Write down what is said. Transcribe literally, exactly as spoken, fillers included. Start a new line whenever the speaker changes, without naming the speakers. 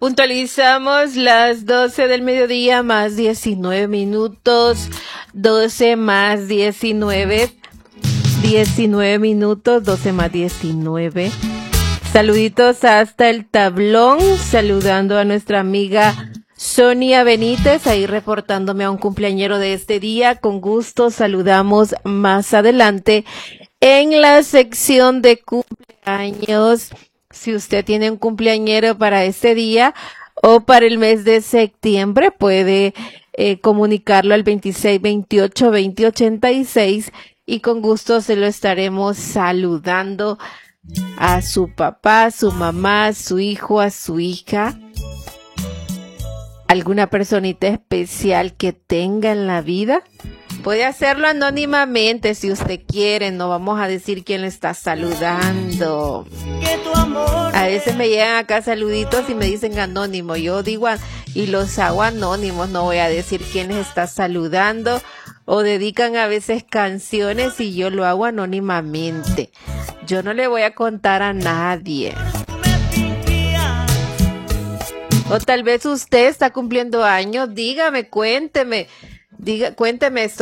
Puntualizamos las doce del mediodía más diecinueve minutos, doce más diecinueve, diecinueve minutos, doce más diecinueve. Saluditos hasta el tablón, saludando a nuestra amiga Sonia Benítez, ahí reportándome a un cumpleañero de este día. Con gusto saludamos más adelante en la sección de cumpleaños. Si usted tiene un cumpleañero para este día o para el mes de septiembre, puede eh, comunicarlo al veintiséis veintiocho veinte ochenta y seis y con gusto se lo estaremos saludando a su papá, a su mamá, a su hijo, a su hija. ¿Alguna personita especial que tenga en la vida? Puede hacerlo anónimamente si usted quiere, no vamos a decir quién le está saludando. A veces me llegan acá saluditos y me dicen anónimo, yo digo y los hago anónimos, no voy a decir quién les está saludando, o dedican a veces canciones y yo lo hago anónimamente. Yo no le voy a contar a nadie. O tal vez usted está cumpliendo años, dígame, cuénteme, diga, cuénteme esto.